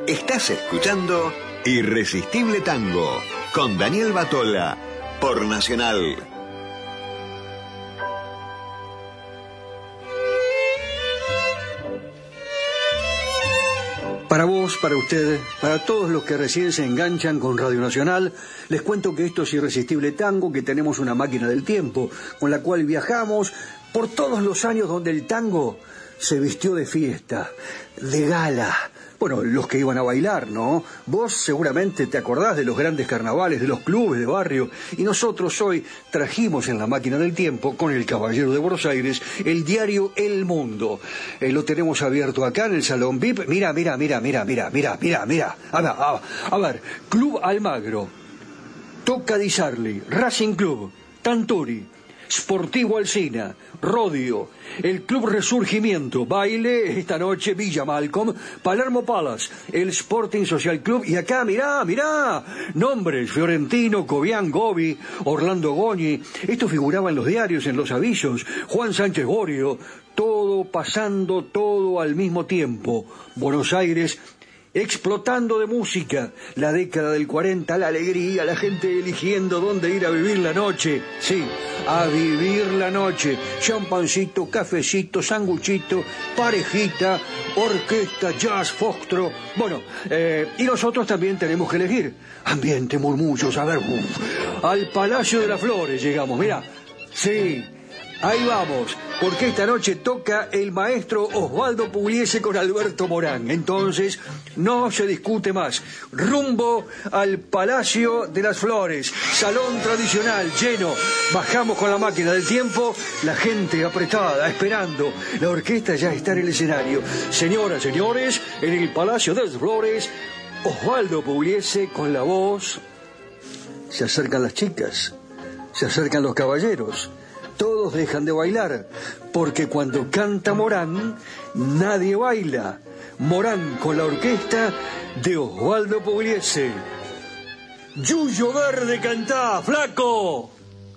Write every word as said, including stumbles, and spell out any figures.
Estás escuchando Irresistible Tango con Daniel Batola por Nacional. Para vos, para usted, para todos los que recién se enganchan con Radio Nacional, les cuento que esto es Irresistible Tango, que tenemos una máquina del tiempo con la cual viajamos por todos los años donde el tango se vistió de fiesta, de gala. Bueno, los que iban a bailar, ¿no? Vos seguramente te acordás de los grandes carnavales, de los clubes de barrio, y nosotros hoy trajimos en la máquina del tiempo, con el Caballero de Buenos Aires, el diario El Mundo. Eh, lo tenemos abierto acá en el Salón V I P. Mira, mira, mira, mira, mira, mira, mira, mira. A ver, a, a ver, Club Almagro, Toca di Sarli, Racing Club, Tanturi, Sportivo Alsina, Rodio, el Club Resurgimiento, baile esta noche, Villa Malcolm, Palermo Palace, el Sporting Social Club, y acá, mirá, mirá, nombres, Fiorentino, Cobian, Gobi, Orlando Goñi, esto figuraba en los diarios, en los avisos, Juan Sánchez Gorio, todo pasando, todo al mismo tiempo, Buenos Aires explotando de música, la década del cuarenta, la alegría, la gente eligiendo dónde ir a vivir la noche, sí, a vivir la noche, champancito, cafecito, sanguchito, parejita, orquesta, jazz, foxtrot, bueno, eh, y nosotros también tenemos que elegir, ambiente, murmullos, a ver, uf, al Palacio de las Flores llegamos, mirá, sí, ahí vamos, porque esta noche toca el maestro Osvaldo Pugliese con Alberto Morán. Entonces, no se discute más. Rumbo al Palacio de las Flores. Salón tradicional, lleno. Bajamos con la máquina del tiempo. La gente apretada, esperando. La orquesta ya está en el escenario. Señoras, señores, en el Palacio de las Flores, Osvaldo Pugliese con la voz. Se acercan las chicas. Se acercan los caballeros. Todos dejan de bailar, porque cuando canta Morán, nadie baila. Morán con la orquesta de Osvaldo Pugliese. Yuyo Verde, cantá, flaco.